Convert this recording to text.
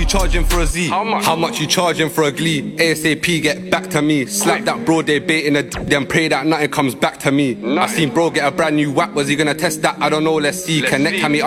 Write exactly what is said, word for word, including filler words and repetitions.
charging for a Z? How much? How much you charging for a Glee? ASAP, get back to me. Slap that bro, they baiting a d- then pray that nothing comes back to me. Nothing. I seen bro get a brand new whack. Was he gonna test that? I don't know, let's see. Let's Connect see. Hammy